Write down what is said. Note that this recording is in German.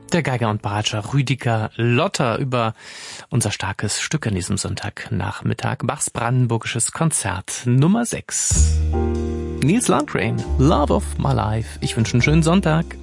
Der Geiger und Bratscher Rüdiger Lotter über unser starkes Stück an diesem Sonntagnachmittag. Bachs brandenburgisches Konzert Nummer 6. Nils Landgren, Love of My Life. Ich wünsche einen schönen Sonntag.